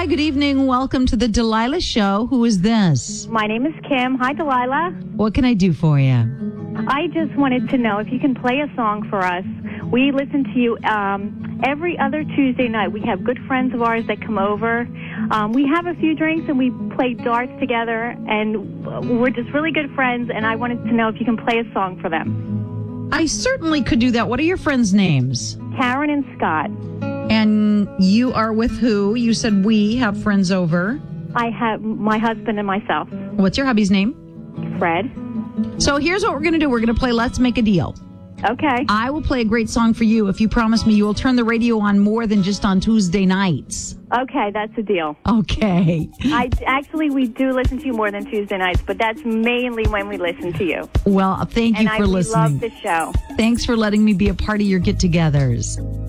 Hi, good evening. Welcome to the Delilah Show. Who is this? My name is Kim. Hi, Delilah. What can I do for you? I just wanted to know if you can play a song for us. We listen to you every other Tuesday night. We have good friends of ours that come over. We have a few drinks and we play darts together, and we're just really good friends, and I wanted to know if you can play a song for them. I certainly could do that. What are your friends' names? Karen and Scott. And you are with who? You said we have friends over. I have my husband and myself. What's your hubby's name? Fred. So here's what we're going to do. We're going to play Let's Make a Deal. Okay. I will play a great song for you if you promise me you will turn the radio on more than just on Tuesday nights. Okay, that's a deal. Okay. We do listen to you more than Tuesday nights, but that's mainly when we listen to you. Well, thank you for listening. We love the show. Thanks for letting me be a part of your get-togethers.